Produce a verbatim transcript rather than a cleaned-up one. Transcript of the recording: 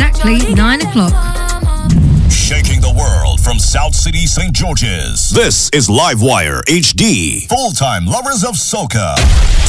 exactly nine o'clock. Shaking the world from South City, Saint George's. This is Livewire H D. Full-time lovers of soca.